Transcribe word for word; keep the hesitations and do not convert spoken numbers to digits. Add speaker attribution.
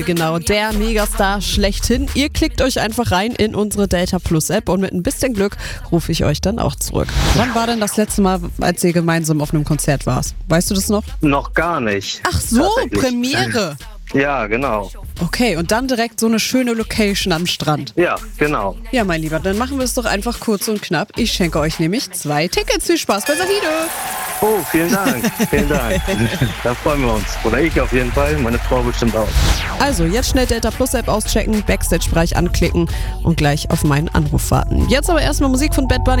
Speaker 1: Genau, der Megastar schlechthin. Ihr klickt euch einfach rein in unsere Data Plus App und mit ein bisschen Glück rufe ich euch dann auch zurück. Wann war denn das letzte Mal, als ihr gemeinsam auf einem Konzert warst? Weißt du das noch?
Speaker 2: Noch gar nicht.
Speaker 1: Ach so, Premiere.
Speaker 2: Ja, genau.
Speaker 1: Okay, und dann direkt so eine schöne Location am Strand.
Speaker 2: Ja, genau.
Speaker 1: Ja, mein Lieber, dann machen wir es doch einfach kurz und knapp. Ich schenke euch nämlich zwei Tickets. Viel Spaß bei Safide.
Speaker 2: Oh, vielen Dank. Vielen Dank. Da freuen wir uns. Oder ich auf jeden Fall, meine Frau bestimmt auch.
Speaker 1: Also, jetzt schnell Data Plus App auschecken, Backstage-Bereich anklicken und gleich auf meinen Anruf warten. Jetzt aber erstmal Musik von Bad Bunny.